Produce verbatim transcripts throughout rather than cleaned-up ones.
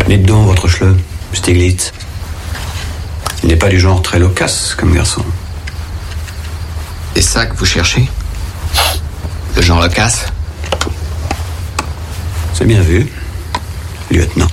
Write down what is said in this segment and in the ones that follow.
Dites donc, votre Schleu, Stiglitz. Il n'est pas du genre très loquace comme garçon. C'est ça que vous cherchez? Le genre loquace? C'est bien vu, lieutenant.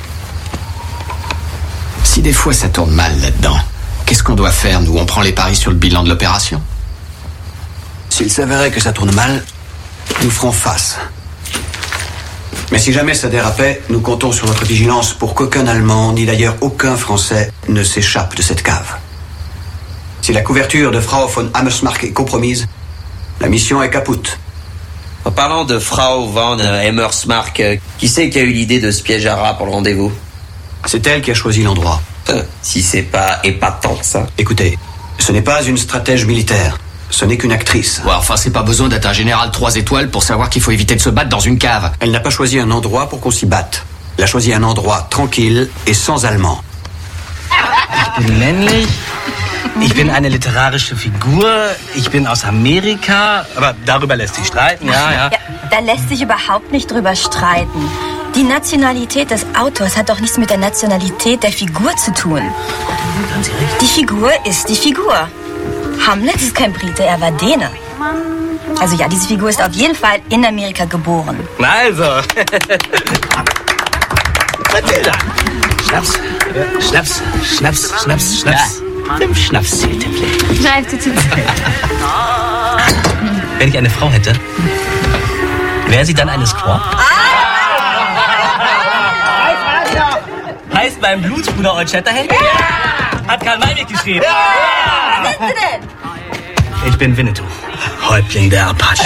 Si des fois ça tourne mal là-dedans, qu'est-ce qu'on doit faire, nous? On prend les paris sur le bilan de l'opération? S'il s'avérait que ça tourne mal, nous ferons face. Mais si jamais ça dérapait, nous comptons sur votre vigilance pour qu'aucun Allemand, ni d'ailleurs aucun Français, ne s'échappe de cette cave. Si la couverture de Frau von Hammersmark est compromise, la mission est capoute. En parlant de Frau von Hammersmark, qui c'est qui a eu l'idée de ce piège à rats pour le rendez-vous? C'est elle qui a choisi l'endroit. Euh, si c'est pas épatant, ça. Écoutez, ce n'est pas une stratège militaire. Ce n'est qu'une actrice. Ouais, enfin, c'est pas besoin d'être un général trois étoiles pour savoir qu'il faut éviter de se battre dans une cave. Elle n'a pas choisi un endroit pour qu'on s'y batte. Elle a choisi un endroit tranquille et sans Allemands. Ich bin männlich, ich bin eine literarische Figur, ich bin aus Amerika, aber darüber lässt sich streiten, ja, ja. Ja, da lässt sich überhaupt nicht drüber streiten. Die Nationalität des Autors hat doch nichts mit der Nationalität der Figur zu tun. Die Figur ist die Figur. Hamlet ist kein Brite, er war Däne. Also ja, diese Figur ist auf jeden Fall in Amerika geboren. Also, Mathilda, Schnaps, Schnaps, Schnaps, Schnaps, Schnaps. Fünf Schnaps zählt im Leben. Nein, zu Wenn ich eine Frau hätte, wäre sie dann eine Squaw? Heißt mein Blutsbruder Old Shatterhand? Hat Karl May geschrieben. Was sind Sie denn? Ich bin Winnetou, Häuptling der Apache.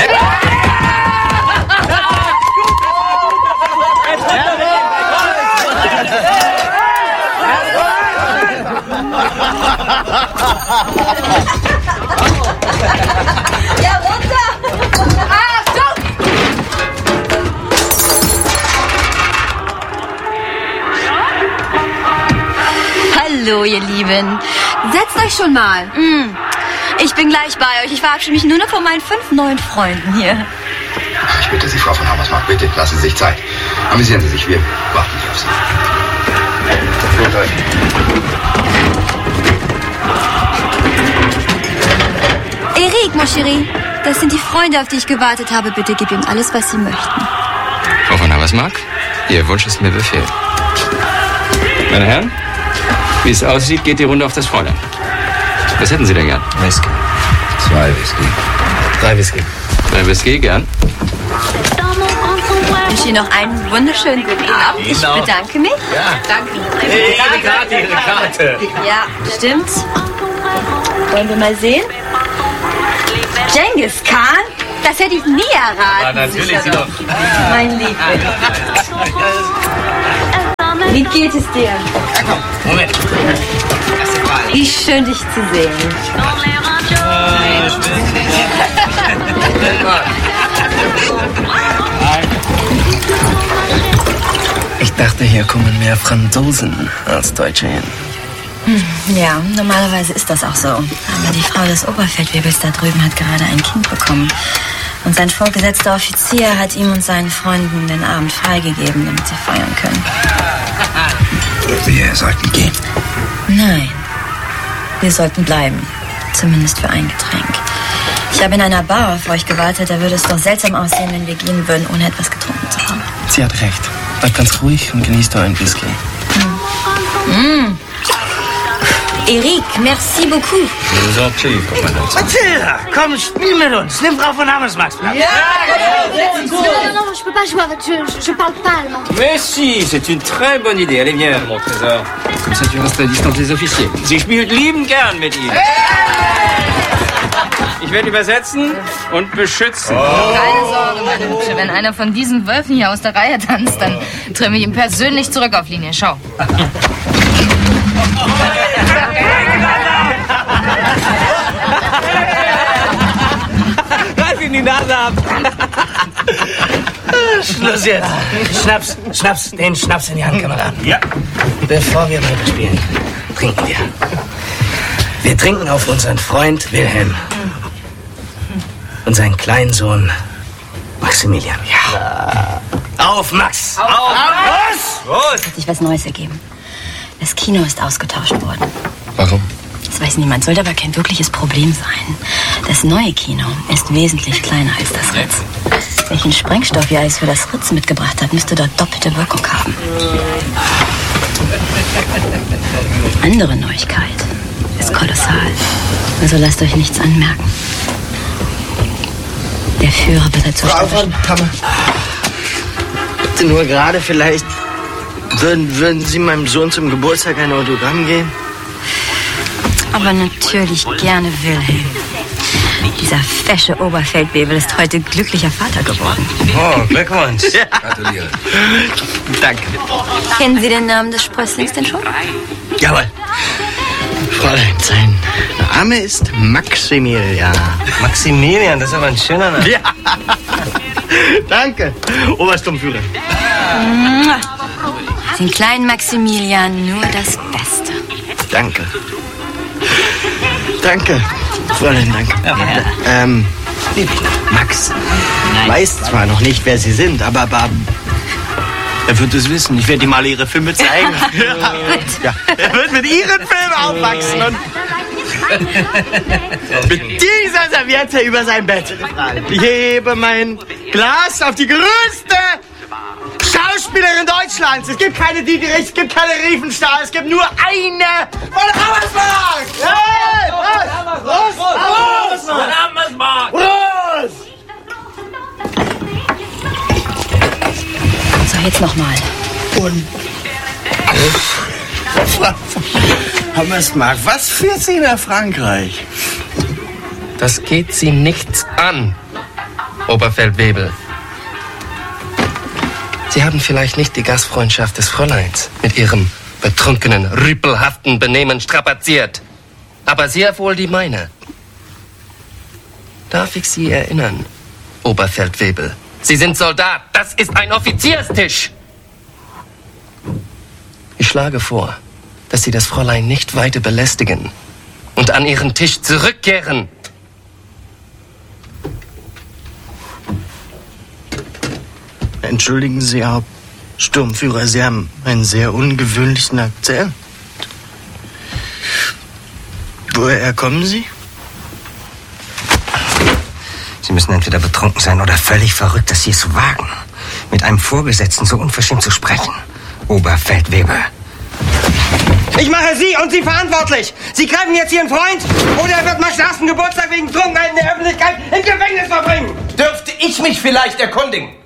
Ja, runter! Achtung! Hallo, ihr Lieben. Setzt euch schon mal. Mm. Ich bin gleich bei euch. Ich verabschiede mich nur noch von meinen fünf neuen Freunden hier. Ich bitte Sie, Frau von Hammersmark, bitte, lassen Sie sich Zeit. Amüsieren Sie sich, wir warten nicht auf Sie. Gut, euch. Erik, mon chéri, das sind die Freunde, auf die ich gewartet habe. Bitte gib ihm alles, was sie möchten. Frau von Hammersmark, Ihr Wunsch ist mir Befehl. Meine Herren, wie es aussieht, geht die Runde auf das Fräulein. Was hätten Sie denn gern? Whisky. Zwei Whisky. Drei Whisky. Drei Whisky, gern. Ich wünsche Ihnen noch einen wunderschönen guten Abend. Ich Genau. bedanke mich. Ja. Danke. Hey, Ihre Karte, Ihre Karte. Ja, stimmt. Wollen wir mal sehen? Genghis Khan? Das hätte ich nie erraten. Ja, natürlich, Sie doch. Mein Liebling. Wie geht es dir? Ja, komm, Moment. Wie schön, dich zu sehen. Ich dachte, hier kommen mehr Franzosen als Deutsche hin. Ja, normalerweise ist das auch so. Aber die Frau des Oberfeldwebels da drüben hat gerade ein Kind bekommen. Und sein vorgesetzter Offizier hat ihm und seinen Freunden den Abend freigegeben, damit sie feiern können. Wir sollten gehen. Nein, wir sollten bleiben. Zumindest für ein Getränk. Ich habe in einer Bar auf euch gewartet. Da würde es doch seltsam aussehen, wenn wir gehen würden, ohne etwas getrunken zu haben. Sie hat recht. Bleib ganz ruhig und genießt euren Whisky. Mm. Eric, merci beaucoup. Mathilda, komm, spiel mit uns. Nimm Frau von Hammersmarks Platz. Ja, Non, non, je peux pas jouer avec. Je, je parle pas allemand. Mais si, c'est une très bonne idée. Allez, viens, mon trésor. Comme ça, tu restes à distance des Offiziers. Sie spielt liebend gern mit ihm. Ich werde übersetzen und beschützen. Keine Sorge, meine Hübsche. Wenn einer von diesen Wölfen hier aus der Reihe tanzt, dann trimme ich ihn persönlich zurück auf Linie. Schau. Reiß ihm die Nase ab. Schluss jetzt. Schnaps, Schnaps, den Schnaps in die Hand, Kameraden. Ja. Bevor wir weiterspielen, trinken wir. Wir trinken auf unseren Freund Wilhelm. Und seinen kleinen Sohn Maximilian. Ja. Auf, Max! Auf, Auf Max! Prost! Es hat sich was Neues ergeben. Das Kino ist ausgetauscht worden. Warum? Das weiß niemand, sollte aber kein wirkliches Problem sein. Das neue Kino ist wesentlich kleiner als das Ritz. Welchen Sprengstoff ihr alles für das Ritz mitgebracht habt, müsste dort doppelte Wirkung haben. Die andere Neuigkeit ist kolossal. Also lasst euch nichts anmerken. Der Führer wird dazu sprechen. Bitte nur gerade vielleicht... Würden, würden Sie meinem Sohn zum Geburtstag ein Autogramm geben? Aber natürlich gerne Wilhelm. Dieser fesche Oberfeldwebel ist heute glücklicher Vater geworden. Oh, Glückwunsch. Ja. Gratuliere. Danke. Kennen Sie den Namen des Sprösslings denn schon? Jawohl. Fräulein, sein Name ist Maximilian. Maximilian, das ist aber ein schöner Name. Ja. Danke, Obersturmführer. Den kleinen Maximilian nur das Beste. Danke. Danke, Fräulein, danke. Ja, ja. Ähm, Max Nein. weiß zwar noch nicht, wer Sie sind, aber, aber er wird es wissen. Ich werde ihm mal Ihre Filme zeigen. Ja. Er wird mit Ihren Filmen aufwachsen und mit dieser Serviette über sein Bett. Ich hebe mein Glas auf die größte Schauspielerin Deutschlands. Es gibt keine Dieterich, es gibt keine Riefenstahl, es gibt nur eine von Hammersmark. Hey, was? Prost! Prost! Von Hammersmark! Prost! So, jetzt nochmal. Und... Hammersmark, was führt Sie nach Frankreich? Das geht Sie nichts an, Oberfeldwebel. Sie haben vielleicht nicht die Gastfreundschaft des Fräuleins mit Ihrem betrunkenen, rüpelhaften Benehmen strapaziert. Aber sehr wohl die meine. Darf ich Sie erinnern, Oberfeldwebel? Sie sind Soldat. Das ist ein Offizierstisch. Ich schlage vor, dass Sie das Fräulein nicht weiter belästigen und an Ihren Tisch zurückkehren. Entschuldigen Sie, Herr Sturmführer, Sie haben einen sehr ungewöhnlichen Akzent. Woher kommen Sie? Sie müssen entweder betrunken sein oder völlig verrückt, dass Sie es wagen, mit einem Vorgesetzten so unverschämt zu sprechen. Oberfeldwebel. Ich mache Sie und Sie verantwortlich. Sie greifen jetzt Ihren Freund oder er wird Max ersten Geburtstag wegen Trunkenheit in der Öffentlichkeit im Gefängnis verbringen. Dürfte ich mich vielleicht erkundigen,